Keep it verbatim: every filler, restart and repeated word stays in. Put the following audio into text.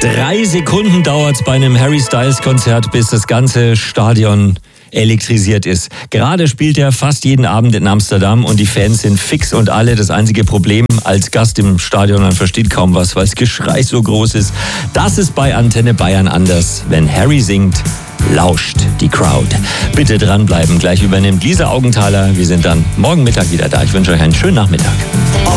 Drei Sekunden dauert es bei einem Harry Styles Konzert, bis das ganze Stadion elektrisiert ist. Gerade spielt er fast jeden Abend in Amsterdam und die Fans sind fix und alle. Das einzige Problem als Gast im Stadion, man versteht kaum was, weil das Geschrei so groß ist. Das ist bei Antenne Bayern anders. Wenn Harry singt, lauscht die Crowd. Bitte dranbleiben, gleich übernimmt Lisa Augenthaler. Wir sind dann morgen Mittag wieder da. Ich wünsche euch einen schönen Nachmittag.